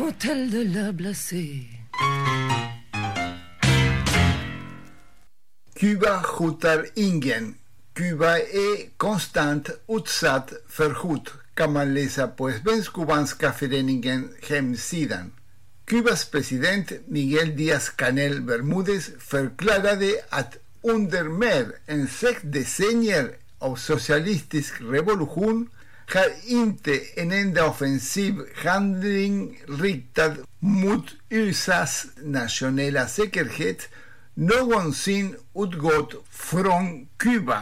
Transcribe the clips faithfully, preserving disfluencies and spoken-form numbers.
Hôtel de la Blessée. Kuba hotar ingen. Kuba är konstant utsatt för hot, kan man läsa på Svensk-kubanska föreningen hemsidan. Kubas president Miguel Díaz-Canel Bermúdez förklarade att under mer än sex decennier av socialistisk revolution har inte en enda offensiv handling riktad mot U S A:s nationella säkerhet någonsin utgått från Kuba.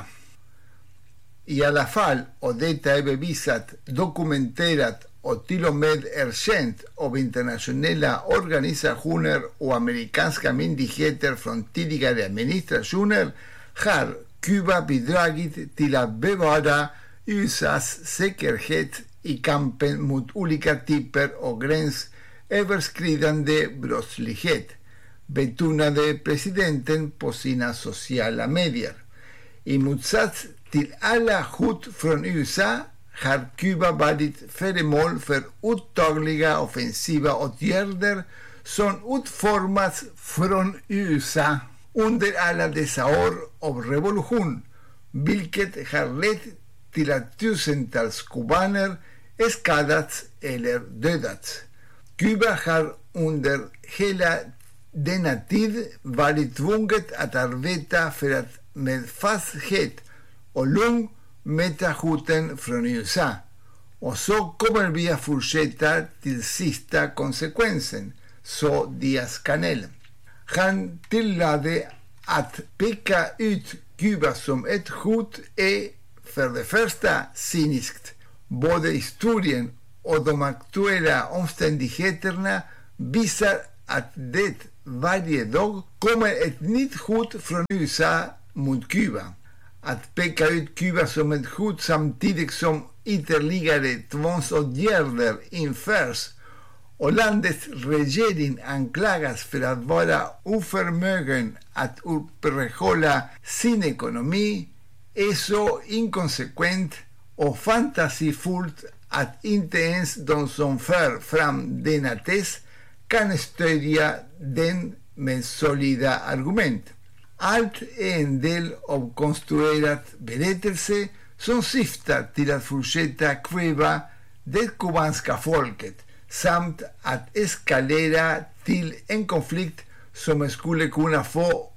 I alla fall, och detta är bevisat, dokumenterat och till och med erkänt av internationella organisationer och amerikanska myndigheter från tidigare administrationer, har Kuba bidragit till att bevara U S A:s säkerhet i kampen mot olika typer av gränsöverskridande brottslighet, betonade presidenten på sina sociala medier. I motsats till alla hot från U S A har Kuba varit föremål för otagliga offensiva åtgärder som utformats från U S A under alla dessa år av revolution, vilket har lett till att tusentals kubaner skadats eller dödats. Kuba har under hela denna tid varit tvunget att arbeta för att med fasthet och lugn möta hoten från U S A. Och så kommer vi att fortsätta till sista konsekvensen, sa Díaz-Canel. Han tillade att peka ut Kuba som ett hot är för det första cyniskt. Både historien och de aktuella omständigheterna visar att det varje dag kommer ett nytt hot från U S A mot Kuba. Att peka ut Kuba som ett hot samtidigt som ytterligare tvångsåtgärder införs och landets regering anklagas för att vara oförmögen att upprätthålla sin ekonomi är så inkonsekvent och fantasifullt att inte ens de som för fram denna tes kan stödja den med solida argument. Allt är en del av konstruerad berättelse som syftar till att fortsätta kväva det kubanska folket samt att eskalera till en konflikt som skulle kunna få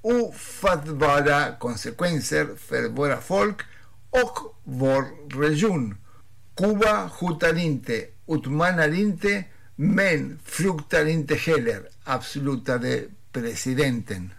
ofattbara konsekvenser för våra folk och vår region. Kuba hotar inte, utmanar inte, men fruktar inte heller, avslutade presidenten.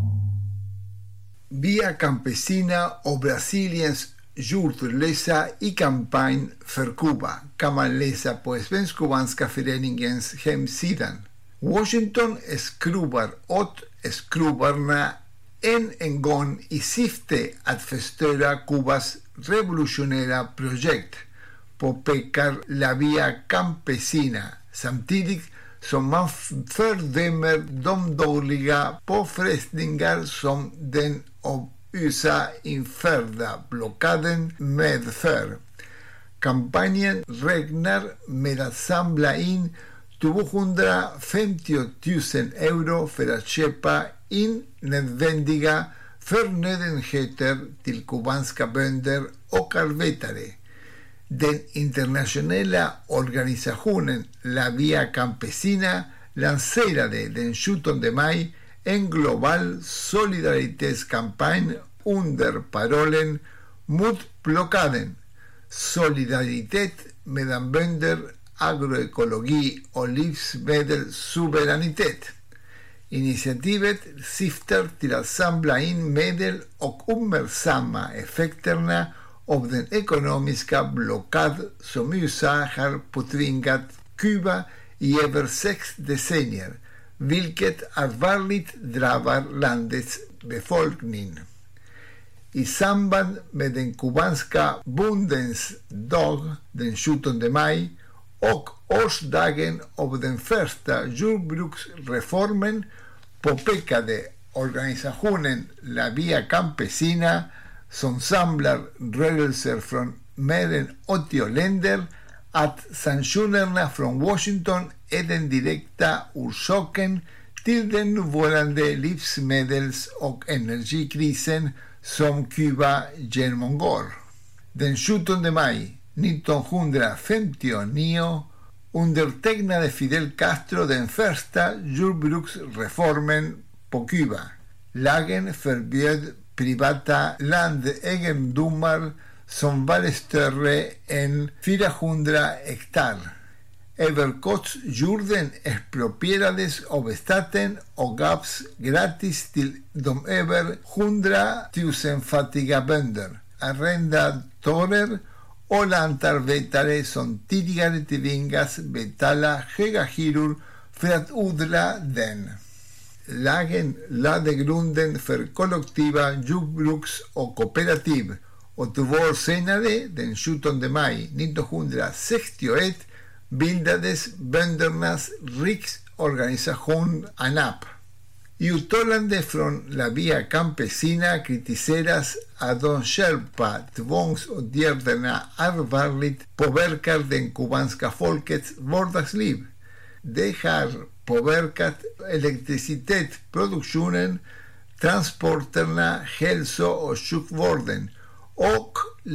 Via Campesina och Brasiliens jordlösa i kampanj för Kuba kan man läsa på Svensk-kubanska föreningens hemsidan. Washington skruvar åt skruvarna än en gång i syfte att förstöra Kubas revolutionära projekt, påpekar La Via Campesina, samtidigt som man fördömer de dåliga påfrestningar som den av U S A införda blockaden medför. Kampanjen räknar med att samla in tvåhundrafemtio tusen euro för att köpa in nödvändiga förnödenheter till kubanska bönder och arbetare. Den internationella organisationen La Via Campesina lanserade den sjuttonde maj en global solidaritetskampanj under parollen mot blockaden, solidaritet mellan bönder, agroekologi och livsmedelssuveränitet. Initiativet syftar till att samla in medel och uppmärksamma effekterna av den ekonomiska blockad som U S A har påtvingat Kuba i över sex decennier, vilket allvarligt drabbar landets befolkning. I samband med den kubanska bondens dag den sjuttonde maj och årsdagen av den första jordbruksreformen påpekade organisationen La Via Campesina, som samlar rörelser från mer än åttio länder, att sanktionerna från Washington är den direkta orsaken till den nuvarande livsmedels- och energikrisen som Kuba genomgår. Den sjuttonde maj nittonhundrafemtionio undertecknade Fidel Castro den första jordbruksreformen på Kuba. Lagen förbjöd privata landegendomar som var större än fyrahundra hektar. Överskottsjorden exproprierades av staten och gavs gratis till de över hundratusen fattiga bönder, arrendatorer och lantarbetare som tidigare tvingats betala höga hyror för att odla den. Lagen lade grunden för kollektiva jordbruks- och kooperativ och två år senare, den sjuttonde maj nittonhundrasextioett, bildades böndernas riksorganisation ANAP. I uttalande från La Via Campesina kritiseras att de skärpta tvångsåtgärderna allvarligt påverkar den kubanska folkets vardagsliv. Det har påverkat elektricitetsproduktionen, transporterna, hälso- och sjukvården och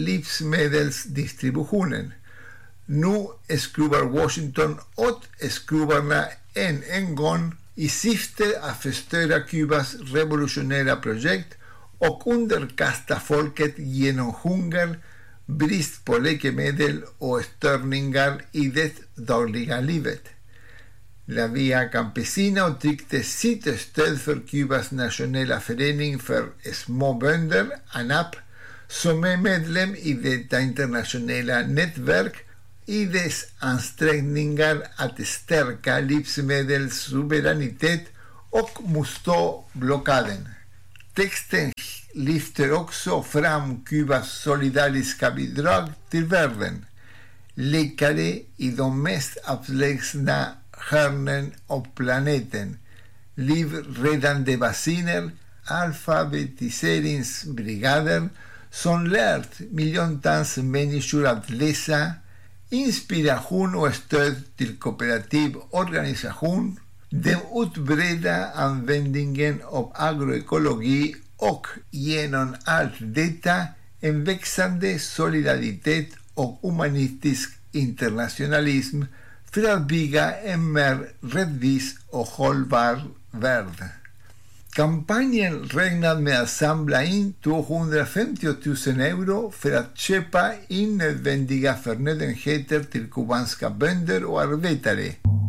livsmedelsdistributionen. Nu skruvar Washington åt skruvarna än en gång i syfte att förstöra Kubas revolutionära projekt och underkasta folket genom hunger, brist på läkemedel och störningar i det dagliga livet. La Via Campesina uttryckte sitt stöd för Kubas nationella förening för småbönder, ANAP, som är medlem i detta internationella nätverk i dess ansträngningar att stärka livsmedelssuveränitet och motstå blockaden. Texten lyfter också fram Kubas solidariska bidrag till världen. Läkare i de mest avlägsna hörnen av planeten, livräddande vacciner, alfabetiseringsbrigader som lärt miljontals människor att läsa, inspiration och stöd till kooperativ organisation, den utbredda användningen av agroekologi och genom allt detta en växande solidaritet och humanistisk internationalism för att bygga en mer rättvis och hållbar värld. Kampanjen räknar med att samla in tvåhundrafemtio tusen euro för att köpa in nödvändiga förnödenheter till kubanska bönder och arbetare.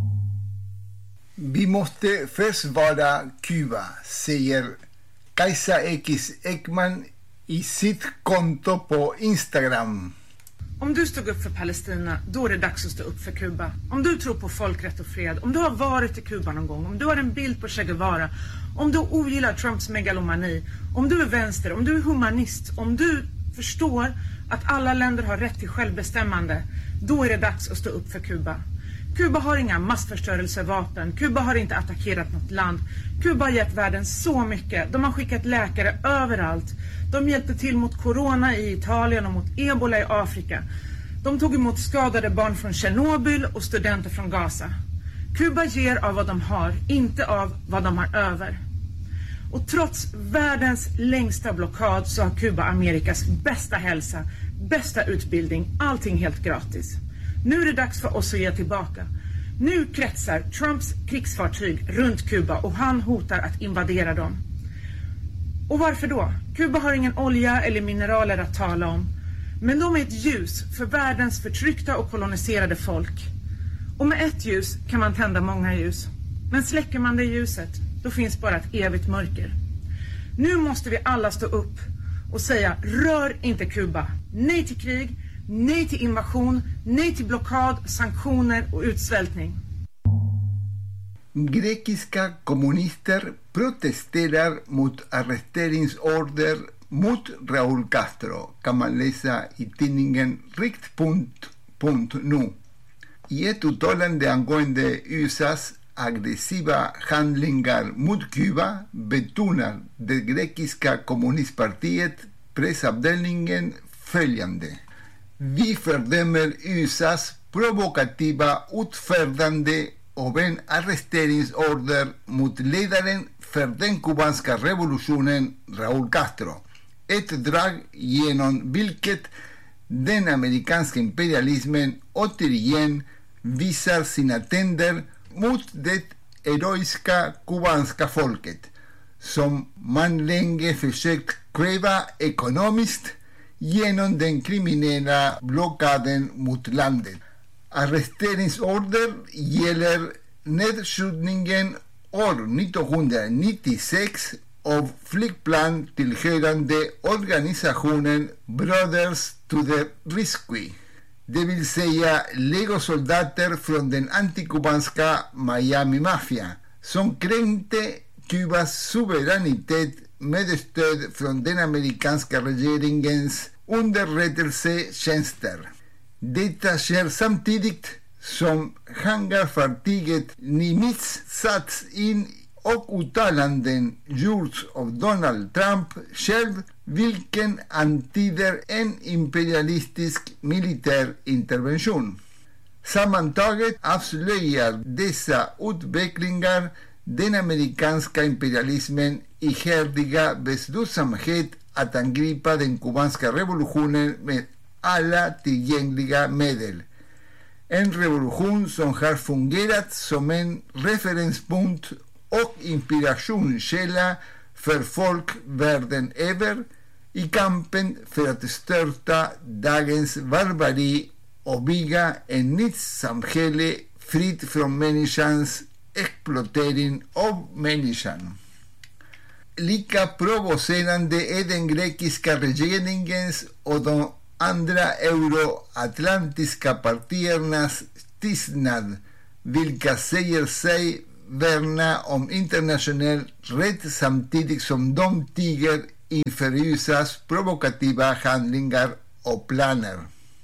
Vi måste försvara Kuba, säger Kajsa X. Ekman i sitt konto på Instagram. Om du stod upp för Palestina, då är det dags att stå upp för Kuba. Om du tror på folkrätt och fred, om du har varit i Kuba någon gång, om du har en bild på Che Guevara, om du ogillar Trumps megalomani, om du är vänster, om du är humanist, om du förstår att alla länder har rätt till självbestämmande, då är det dags att stå upp för Kuba. Kuba har inga massförstörelsevapen, Kuba har inte attackerat något land. Kuba har gett världen så mycket, de har skickat läkare överallt. De hjälpte till mot corona i Italien och mot ebola i Afrika. De tog emot skadade barn från Tjernobyl och studenter från Gaza. Kuba ger av vad de har, inte av vad de har över. Och trots världens längsta blockad så har Kuba Amerikas bästa hälsa, bästa utbildning, allting helt gratis. Nu är det dags för oss att ge tillbaka. Nu kretsar Trumps krigsfartyg runt Kuba och han hotar att invadera dem. Och varför då? Kuba har ingen olja eller mineraler att tala om. Men de är ett ljus för världens förtryckta och koloniserade folk. Och med ett ljus kan man tända många ljus. Men släcker man det ljuset, då finns bara ett evigt mörker. Nu måste vi alla stå upp och säga: rör inte Kuba. Nej till krig, nej till invasion, nej till blockad, sanktioner och utsvältning. Grekiska kommunister protesterar mot arresteringsorder mot Raúl Castro, kan man läsa i tidningen rikt punkt nu. I ett uttalande angående U S A:s aggressiva handlingar mot Kuba betonar det grekiska kommunistpartiet pressavdelningen följande: vi fördömer U S A:s provokativa utfärdande av en arresteringsorder mot ledaren för den kubanska revolutionen Raúl Castro. Ett drag genom vilket den amerikanska imperialismen återigen visar sina tänder mot det heroiska kubanska folket, som man länge försökt kväva ekonomiskt genom den kriminella blockaden mot landet. Arresteringsorder gäller nedskjutningen år nittonhundranittiosex av flygplan tillhörande organisationen Brothers to the Rescue, det vill säga legosoldater från den antikubanska Miami-maffia, som kränkte Kubas suveränitet med stöd från den amerikanska regeringens underrättelsetjänster. Detta sker samtidigt som hangarfartyget Nimitz satts in och uttalanden gjorts av Donald Trump själv, vilken antyder en imperialistisk militär intervention. Sammantaget avslöjar dessa utvecklingar den amerikanska imperialismen ihärdiga beslutsamhet att angripa den kubanska revolutionen med alla tillgängliga medel. En revolution som har fungerat som en referenspunkt och inspirationskälla för folk världen över i kampen för att störta dagens barbari och bygga ett nytt samhälle fritt från människans exploatering av människan. Lika provocerande är den grekiska regeringens och de andra euroatlantiska partiernas tystnad, vilka säger sig värna om internationell rätt samtidigt som de tiger inför U S A:s provokativa handlingar och planer.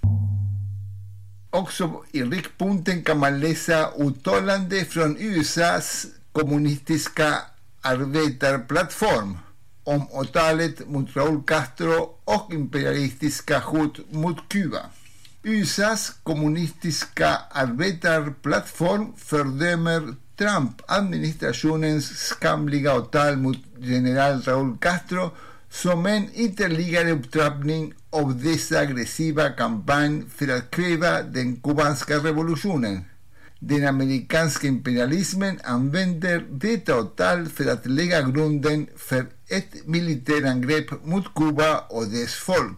Också i riktpunkten kan man läsa uttalande från U S A:s kommunistiska arbetarplattform om åtalet mot Raúl Castro och imperialistiska hot mot Kuba. U S A:s kommunistiska arbetarplattform fördömer Trump-administrationens skamliga åtal mot general Raúl Castro som en ytterligare upptrappning av dess aggressiva kampanj för att kväva den kubanska revolutionen. Den amerikanska imperialismen använder detta åtal för att lägga grunden för ett militärangrepp mot Kuba och dess folk.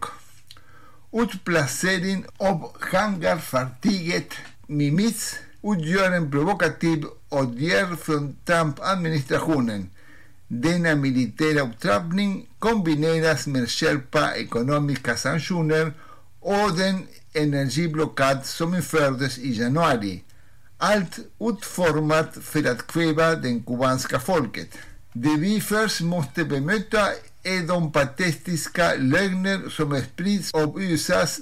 Utplacering av hangarfartyget Nimitz utgör en provokativ åtgärd från Trump-administrationen. Denna militära upptrappning kombineras med skärpa ekonomiska sanktioner och den energiblockad som infördes i januari. Allt utformat för att kväva den kubanska folket. Det vi först måste bemöta är de patetiska lögner som sprids av U S A:s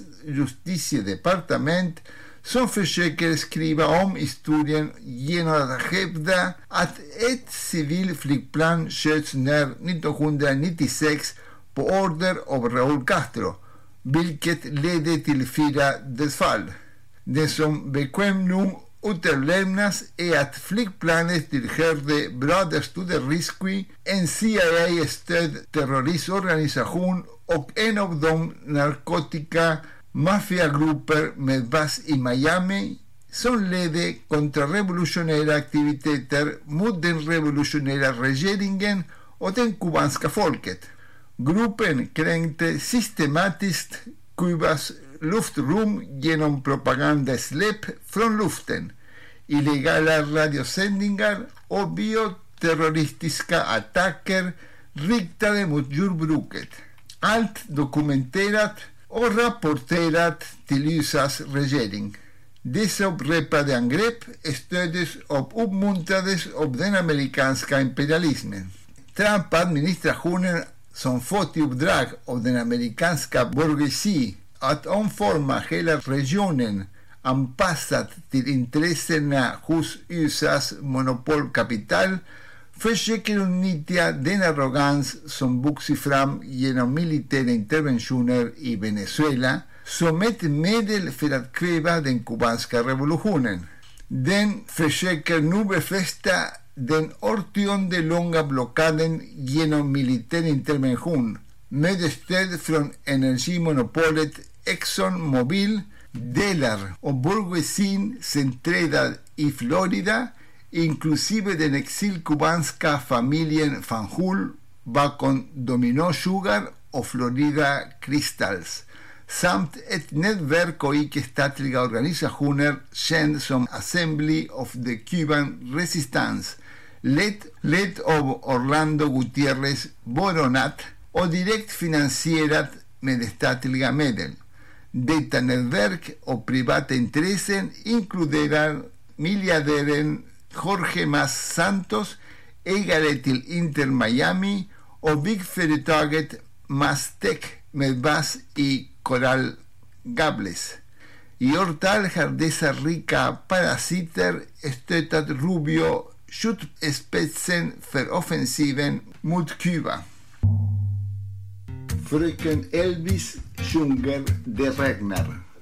justitiedepartement, som försöker skriva om historien genom att hävda att ett civilt flygplan sköts ner nittonhundranittiosex på order av Raúl Castro, vilket ledde till fyra dödsfall. Det som bekvämt nog utelämnas är att flygplanet tillhörde Brothers to the Rescue, en C I A-stödd terroristorganisation och en av de narkotika maffiagrupper med bas i Miami som ledde kontrarevolutionära aktiviteter mot den revolutionära regeringen och den kubanska folket. Gruppen kränkte systematiskt Kubas luftrum genom propagandasläpp från luften, illegala radiosändningar och bioterroristiska attacker riktade mot jordbruket. Allt dokumenterat och rapporterat till U S A:s regering. Dessa upprepade angrepp stöddes och uppmuntrades av den amerikanska imperialismen. Trump-administrationen, som fått i uppdrag av den amerikanska borgersi att omforma hela regionen anpassat till intressena hos U S A:s monopolkapital, försöker utnyttja den arrogans som vuxit fram genom militära interventioner i Venezuela som ett medel för att kväva den kubanska revolutionen. Den försöker nu befästa den årtionde långa blockaden genom militär intervention med stöd från energimonopolet ExxonMobil, delar av burguesin centrerad i Florida, inklusive den exilkubanska familjen Fanjul bakom Domino Sugar och Florida Crystals, samt ett nätverk av icke-statliga organisationer känd som Assembly of the Cuban Resistance, ledd, ledd av Orlando Gutierrez Boronat och direkt finansierat med statliga medel. Detta nätverk och privata intressen inkluderar miljardären Jorge Mas Santos, ägare till Inter Miami, och byggföretaget Mastec med bas i Coral Gables. I årtal har dessa rika parasiter stöttat Rubio skjutspetsen för offensiven mot Kuba. Fröken Elvis sjunger Det regnar.